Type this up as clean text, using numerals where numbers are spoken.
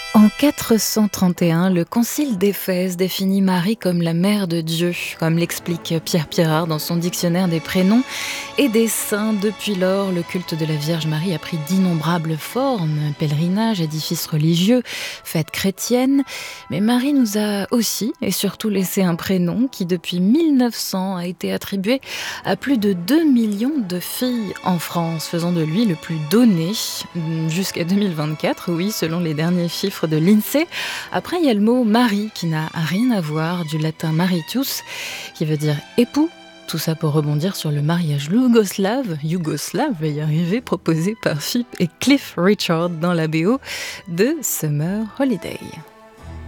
En 431, le concile d'Éphèse définit Marie comme la mère de Dieu, comme l'explique Pierre Pirard dans son dictionnaire des prénoms et des saints. Depuis lors, le culte de la Vierge Marie a pris d'innombrables formes, pèlerinage, édifices religieux, fêtes chrétiennes. Mais Marie nous a aussi et surtout laissé un prénom qui, depuis 1900, a été attribué à plus de 2 millions de filles en France, faisant de lui le plus donné jusqu'à 2024, oui, selon les derniers chiffres de l'INSEE. Après, il y a le mot mari qui n'a rien à voir, du latin maritius, qui veut dire époux. Tout ça pour rebondir sur le mariage yougoslave, va y arriver, proposé par Phip et Cliff Richard dans la BO de Summer Holiday.